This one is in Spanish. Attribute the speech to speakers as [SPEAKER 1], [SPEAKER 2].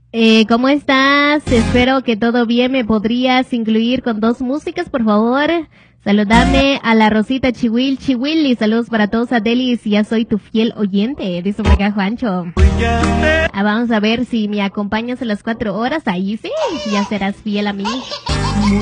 [SPEAKER 1] ¿Cómo estás? Espero que todo bien. ¿Me podrías incluir con dos músicas, por favor? Saludame a la Rosita Chihuil y saludos para todos a Delis. Ya soy tu fiel oyente, dice por acá Juancho. Vamos a ver si me acompañas a las 4 horas. Ahí sí, ya serás fiel a mí.